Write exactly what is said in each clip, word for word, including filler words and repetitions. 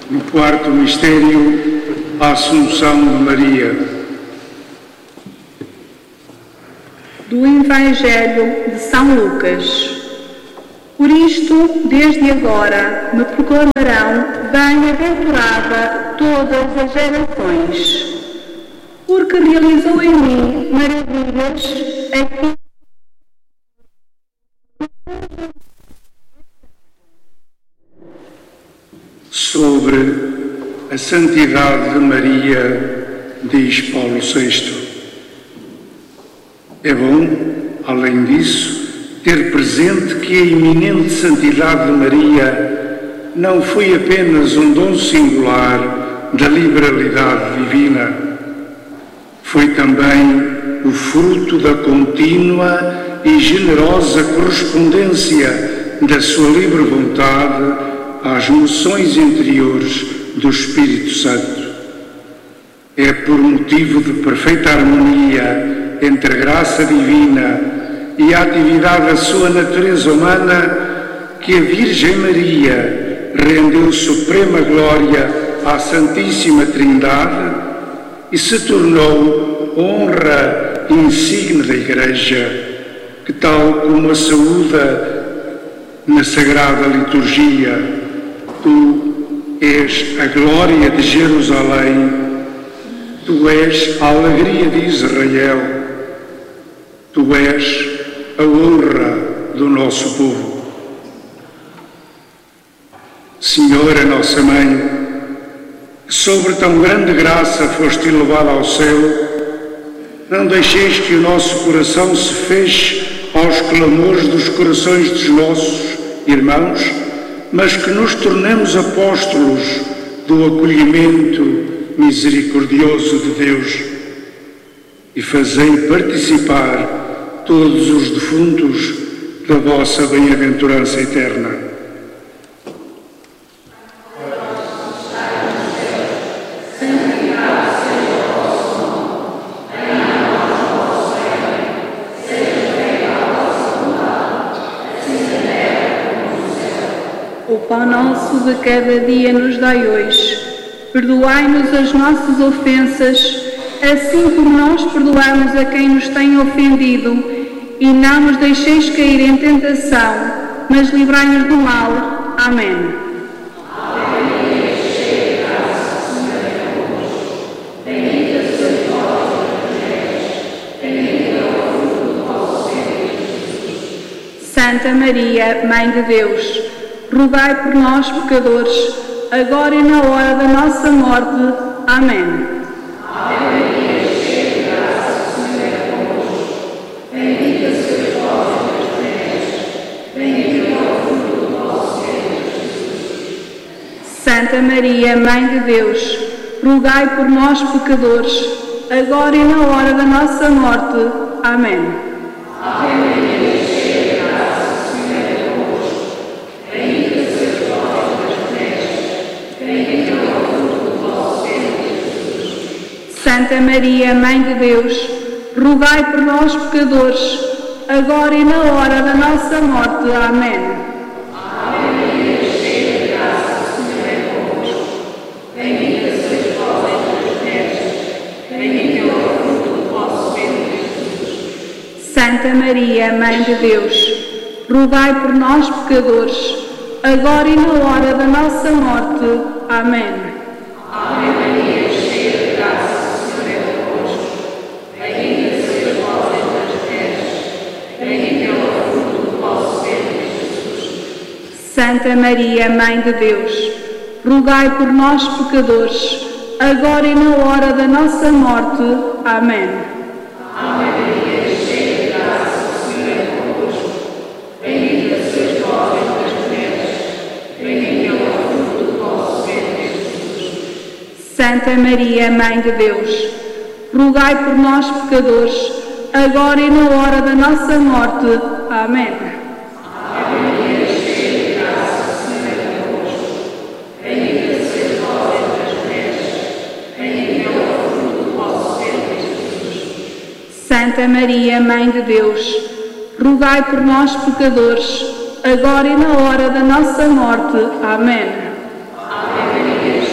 No quarto mistério, a Assunção de Maria. Do Evangelho de São Lucas. Por isto, desde agora, me proclamarão bem-aventurada todas as gerações, porque realizou em mim maravilhas aqui. Sobre a santidade de Maria, diz Paulo sexto. É bom, além disso, ter presente que a iminente santidade de Maria não foi apenas um dom singular da liberalidade divina, foi também o fruto da contínua e generosa correspondência da sua livre vontade às moções interiores do Espírito Santo. É por motivo de perfeita harmonia entre a graça divina e a atividade da sua natureza humana que a Virgem Maria rendeu suprema glória à Santíssima Trindade e se tornou honra insigne da Igreja, que, tal como a saúda na Sagrada Liturgia, tu és a glória de Jerusalém, tu és a alegria de Israel, tu és a honra do nosso povo. Senhora, nossa Mãe, sobre tão grande graça foste elevada ao céu, não deixeis que o nosso coração se feche aos clamores dos corações dos nossos irmãos, mas que nos tornemos apóstolos do acolhimento misericordioso de Deus e fazei participar todos os defuntos da vossa bem-aventurança eterna. O pão nosso de cada dia nos dai hoje. Perdoai-nos as nossas ofensas, assim como nós perdoamos a quem nos tem ofendido, e não nos deixeis cair em tentação, mas livrai-nos do mal. Amém. Santa Maria, Mãe de Deus, rogai por nós, pecadores, agora e na hora da nossa morte. Amém. Ave Maria, cheia de graça, o Senhor é convosco. Bendita sois vós entre as mulheres, bendito é o fruto do vosso ventre, Jesus. Santa Maria, Mãe de Deus, rogai por nós, pecadores, agora e na hora da nossa morte. Amém. Ave Maria, cheia de graça, o Senhor é convosco. Bendita sois vós entre as mulheres, bendito é o fruto do vosso ventre, Jesus. Santa Maria, Mãe de Deus, rogai por nós, pecadores, agora e na hora da nossa morte. Amém. Ave Maria, cheia de graça, o Senhor é convosco. Bendita sois vós entre as mulheres, bendito é o fruto do vosso ventre, Jesus. Santa Maria, Mãe de Deus, rogai por nós, pecadores, agora e na hora da nossa morte. Amém. Ave Maria, cheia de graça, o Senhor é convosco. Bendita sois vós entre as mulheres, bendito é o fruto do vosso ventre, Jesus. Santa Maria, Mãe de Deus, rogai por nós, pecadores, agora e na hora da nossa morte. Amém. Ave Maria, cheia de graça, o Senhor é convosco. Bendita sois vós entre as mulheres, bendito é o fruto do vosso ventre, Jesus. Santa Maria, Mãe de Deus, rogai por nós, pecadores, agora e na hora da nossa morte. Amém. Ave Maria, cheia de graça, o Senhor é convosco. Bendita sois vós entre as mulheres, bendito é o fruto do vosso ventre, Jesus. Santa Maria, Mãe de Deus, rogai por nós, pecadores, agora e na hora da nossa morte. Amém. Ave Maria,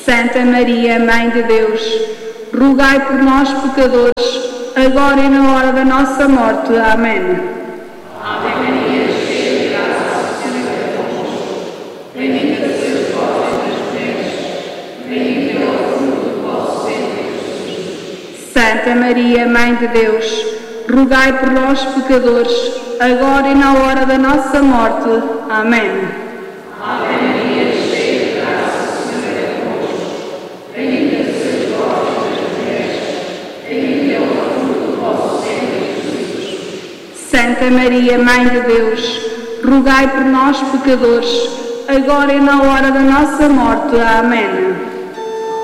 Santa Maria, Mãe de Deus, rogai por nós, pecadores, agora e na hora da nossa morte. Amém. Ave Maria, cheia de graça, o Senhor é convosco. Bendita sois vós entre as mulheres, bendito é o fruto do vosso ventre, Jesus. Santa Maria, Mãe de Deus, rogai por nós, pecadores, agora e na hora da nossa morte. Amém. Ave Maria, cheia de graça, o Senhor é convosco. Bendita sois vós entre as mulheres, bendito é o fruto do vosso ventre, Jesus. Santa Maria, Mãe de Deus, rogai por nós, pecadores, agora e na hora da nossa morte. Amém.